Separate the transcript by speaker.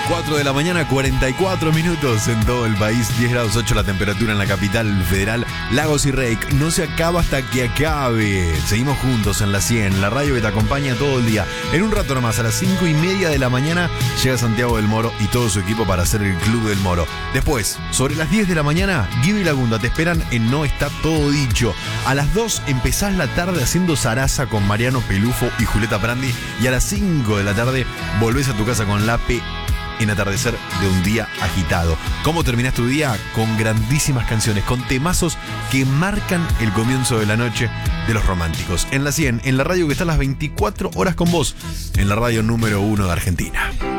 Speaker 1: 4 de la mañana, 44 minutos en todo el país, 10 grados 8 la temperatura en la capital federal. Lagos y Reik, no se acaba hasta que acabe. Seguimos juntos en la 100, la radio que te acompaña todo el día. En un rato nomás, a las 5:30 de la mañana, llega Santiago del Moro y todo su equipo para hacer el Club del Moro. Después, sobre las 10 de la mañana, Guido y Lagunda te esperan en No Está Todo Dicho. A las 2 empezás la tarde haciendo zaraza con Mariano Pelufo y Julieta Prandi. Y a las 5 de la tarde volvés a tu casa con Lape en Atardecer de un día agitado. ¿Cómo terminás tu día? Con grandísimas canciones, con temazos que marcan el comienzo de la noche de los románticos. En la 100, en la radio que está las 24 horas con vos, en la radio número 1 de Argentina.